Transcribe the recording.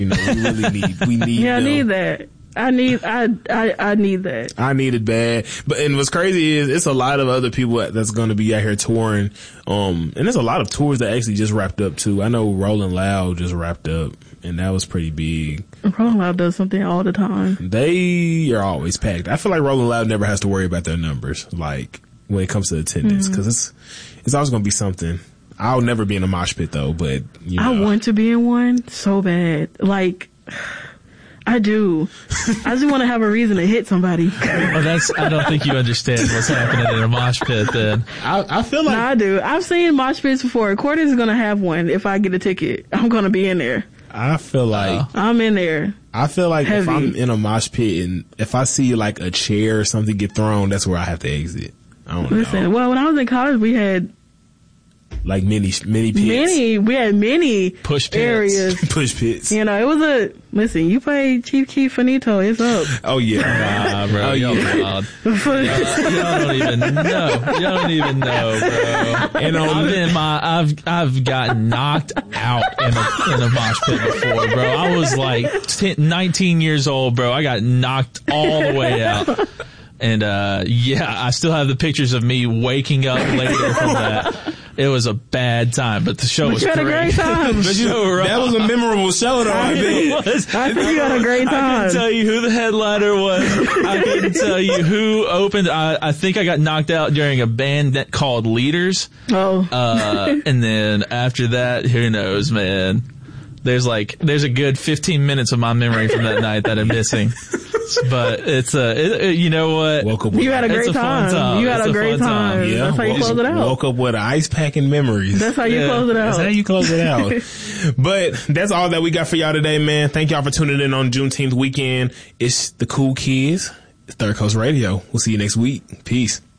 You know, we need Yeah, them. I need that. I need that. I need it bad. And what's crazy is it's a lot of other people that's going to be out here touring. And there's a lot of tours that actually just wrapped up too. I know Rolling Loud just wrapped up, and that was pretty big. Rolling Loud does something all the time. They are always packed. I feel like Rolling Loud never has to worry about their numbers, like when it comes to attendance, because it's always going to be something. I'll never be in a mosh pit though, but you know. I want to be in one so bad. Like, I do. I just want to have a reason to hit somebody. Well, I don't think you understand what's happening in a mosh pit then. I feel like. No, I do. I've seen mosh pits before. Cordes is going to have one. If I get a ticket, I'm going to be in there. I feel like. I'm in there. I feel like Heavy. If I'm in a mosh pit and if I see like a chair or something get thrown, that's where I have to exit. I don't know. Well, when I was in college, we had like mini pits. We had many push pits. areas. Push pits. You know, it was listen, you play Chief Keef Finito, it's up. Oh yeah. Nah, bro. Oh, Y'all yeah. wild. Y'all don't even know. Y'all don't even know, bro. And I've gotten knocked out in a mosh pit before, bro. I was like 19 years old, bro. I got knocked all the way out. And, I still have the pictures of me waking up later from that. It was a bad time, but the show was great. You had a great time. That was a memorable show though, I bet. I think you had a great time. I couldn't tell you who the headliner was. I couldn't tell you who opened. I think I got knocked out during a band called Leaders. Oh. And then after that, who knows, man. There's a good 15 minutes of my memory from that night that I'm missing. But it's you know what? You had a great time. You had a great time. Yeah. That's how you close it out. Woke up with ice packing memories. That's how you close it out. That's how you close it out. But that's all that we got for y'all today, man. Thank y'all for tuning in on Juneteenth weekend. It's the Cool Kids. It's Third Coast Radio. We'll see you next week. Peace.